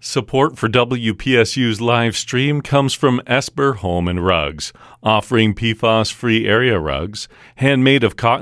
Support for WPSU's live stream comes from Esper Home and Rugs, offering PFAS-free area rugs, handmade of cotton